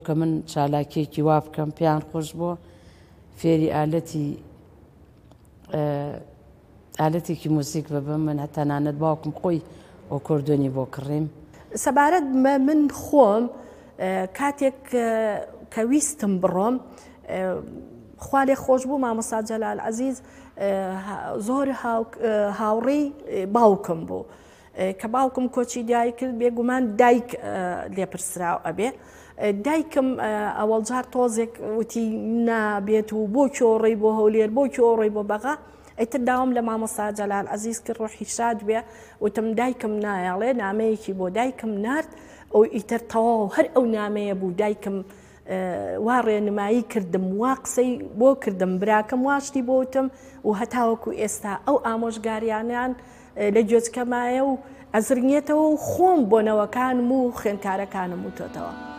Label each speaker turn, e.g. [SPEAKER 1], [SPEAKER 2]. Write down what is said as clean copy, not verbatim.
[SPEAKER 1] کە من چالاکیێکی وا بکەم پێیان خۆش بووە فێری ئالەتێکی موسیک ببم من هەتانانەت باوکم خۆی ئۆکۆردۆنی بۆ کڕیم.
[SPEAKER 2] سەبارەت من خۆم کاتێک کە ویستم بڕۆم خوا لێ خۆش بوو مامۆستا جەلال عەزیز زۆر هاوڕێی باوکم بوو کە باوکم کۆچی دایک کرد بێگومان دایک لێپرسراو ئەبێ. دایکم ئەوەڵجار تۆزێک وتی نابێت و بۆ کۆڕی بۆ هەولێر بۆ کۆڕی بۆ بەغا ئەیتر داوام لە مامۆستا جەلال عەزیز کرد ڕۆحی شاد بێ وتم دایکم نایەڵێ نامەیەکی بۆ دایکم نارد ئەو ئیتر تەواو هەر ئەو نامەیە بوو دایکم وا ڕێنمایی کردم وا قسەی بۆ کردم براکەم واشتی بۆ وتم و هەتاوەکو ئێستا ئەو ئامۆژگاریانیان لە گوێچکەمایە و ئەزرنیێتەوە و خۆم بۆنەوەکانم و خوێندکارەکانم وتۆتەوە.